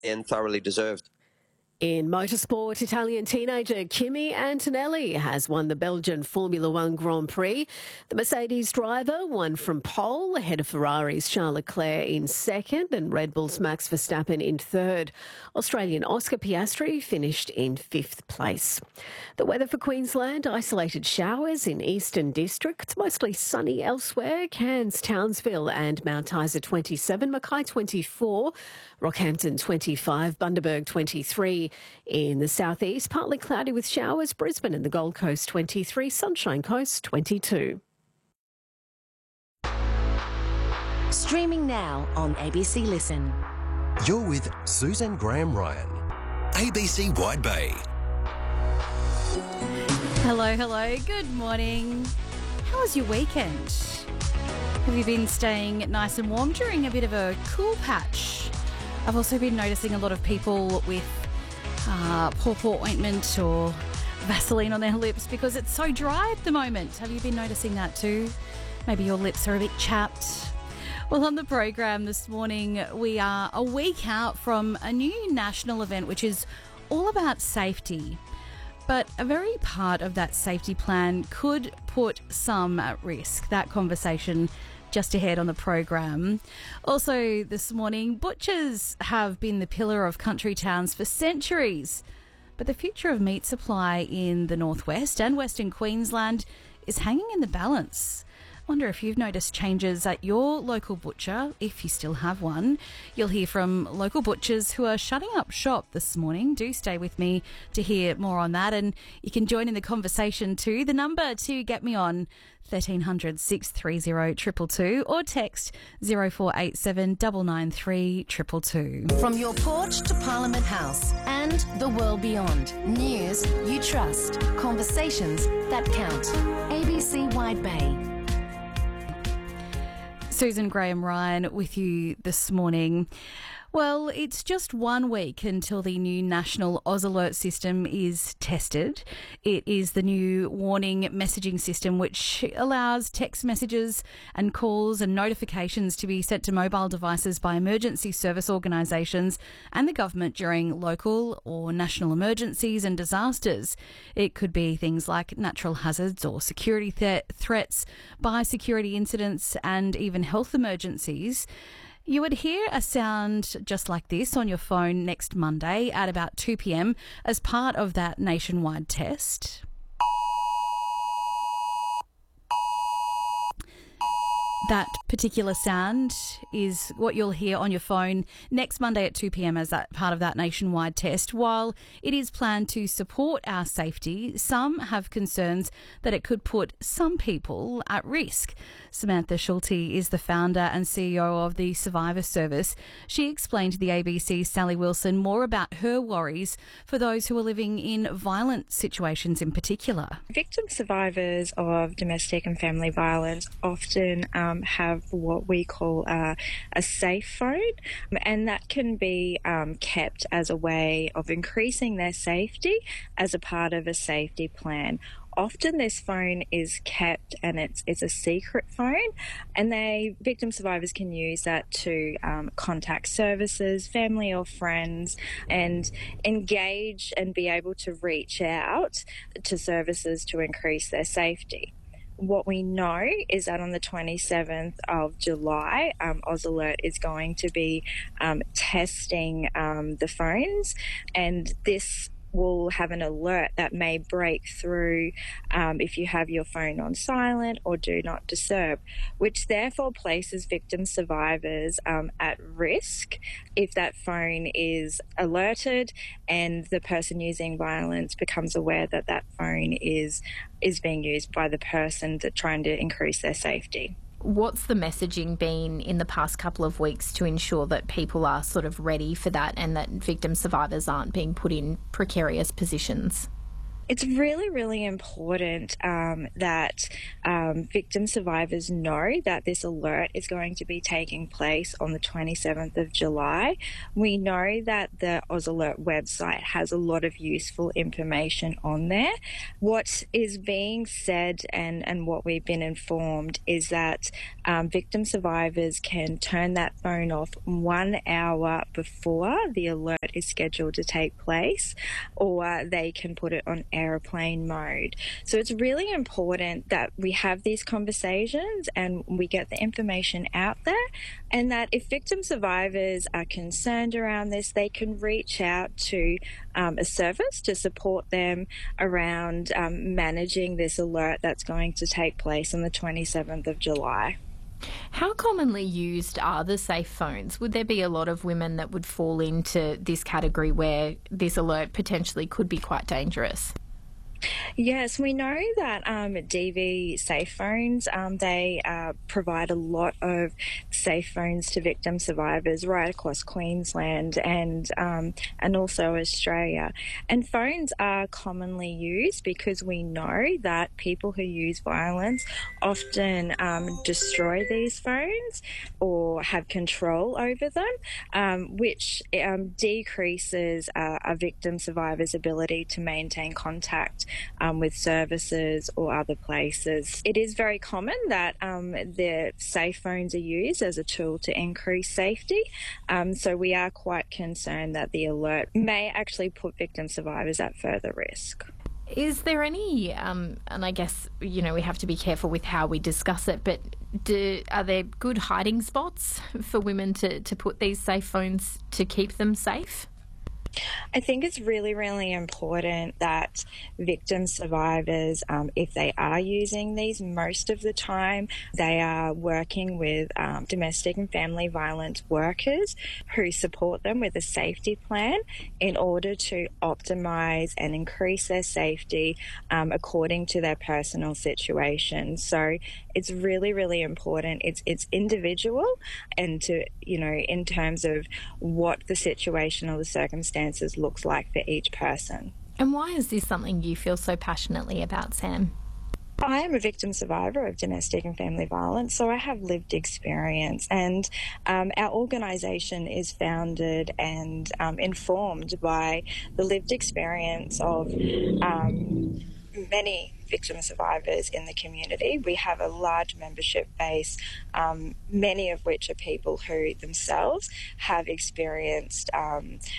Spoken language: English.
and thoroughly deserved. In motorsport, Italian teenager Kimi Antonelli has won the Belgian Formula One Grand Prix. The Mercedes driver won from pole, ahead of Ferrari's Charles Leclerc in second and Red Bull's Max Verstappen in third. Australian Oscar Piastri finished in fifth place. The weather for Queensland: isolated showers in eastern districts, mostly sunny elsewhere. Cairns, Townsville and Mount Isa 27, Mackay 24, Rockhampton 25, Bundaberg 23. In the southeast, partly cloudy with showers, Brisbane and the Gold Coast 23, Sunshine Coast 22. Streaming now on ABC Listen. You're with Susan Graham Ryan. ABC Wide Bay. Hello. Good morning. How was your weekend? Have you been staying nice and warm during a bit of a cool patch? I've also been noticing a lot of people with paw ointment or Vaseline on their lips because it's so dry at the moment. Have you been noticing that too? Maybe your lips are a bit chapped. Well, on the program this morning, we are a week out from a new national event which is all about safety. But a very part of that safety plan could put some at risk. That conversation just ahead on the program. Also this morning, butchers have been the pillar of country towns for centuries. But the future of meat supply in the northwest and western Queensland is hanging in the balance. I wonder if you've noticed changes at your local butcher, if you still have one. You'll hear from local butchers who are shutting up shop this morning. Do stay with me to hear more on that, and you can join in the conversation too. The number to get me on, 1300 630 222, or text 0487 993 222. From your porch to Parliament House and the world beyond. News you trust. Conversations that count. ABC Wide Bay. Susan Graham Ryan with you this morning. Well, it's just 1 week until the new national Oz Alert system is tested. It is the new warning messaging system which allows text messages and calls and notifications to be sent to mobile devices by emergency service organisations and the government during local or national emergencies and disasters. It could be things like natural hazards or security threats, biosecurity incidents and even health emergencies. You would hear a sound just like this on your phone next Monday at about 2 p.m. as part of that nationwide test. That particular sound is what you'll hear on your phone next Monday at 2 p.m. as that part of that nationwide test. While it is planned to support our safety, some have concerns that it could put some people at risk. Samantha Schulte is the founder and CEO of the Survivor Service. She explained to the ABC's Sally Wilson more about her worries for those who are living in violent situations in particular. Victim survivors of domestic and family violence often have what we call a safe phone, and that can be kept as a way of increasing their safety as a part of a safety plan. Often this phone is kept and it's a secret phone, and victim survivors can use that to contact services, family or friends, and engage and be able to reach out to services to increase their safety. What we know is that on the 27th of July, Oz Alert is going to be testing the phones, and this will have an alert that may break through if you have your phone on silent or do not disturb, which therefore places victim survivors at risk if that phone is alerted and the person using violence becomes aware that that phone is being used by the person that's trying to increase their safety. What's the messaging been in the past couple of weeks to ensure that people are sort of ready for that and that victim survivors aren't being put in precarious positions? It's really, really important that victim survivors know that this alert is going to be taking place on the 27th of July. We know that the Oz Alert website has a lot of useful information on there. What is being said and what we've been informed is that victim survivors can turn that phone off 1 hour before the alert is scheduled to take place, or they can put it on airplane mode. So it's really important that we have these conversations and we get the information out there, and that if victim survivors are concerned around this, they can reach out to a service to support them around managing this alert that's going to take place on the 27th of July. How commonly used are the safe phones? Would there be a lot of women that would fall into this category where this alert potentially could be quite dangerous? Yes, we know that DV safe phones, they provide a lot of safe phones to victim survivors right across Queensland and also Australia. And phones are commonly used because we know that people who use violence often destroy these phones or have control over them, which decreases a victim survivor's ability to maintain contact with services or other places. It is very common that the safe phones are used as a tool to increase safety. So we are quite concerned that the alert may actually put victim survivors at further risk. Is there any, and I guess, we have to be careful with how we discuss it, but are there good hiding spots for women to put these safe phones to keep them safe? I think it's really, really important that victim survivors, if they are using these, most of the time they are working with domestic and family violence workers who support them with a safety plan in order to optimise and increase their safety according to their personal situation. So it's really, really important. It's individual, and to, in terms of what the situation or the circumstances looks like for each person. And why is this something you feel so passionately about, Sam? I am a victim survivor of domestic and family violence, so I have lived experience, and our organisation is founded and informed by the lived experience of many victim survivors in the community. We have a large membership base, many of which are people who themselves have experienced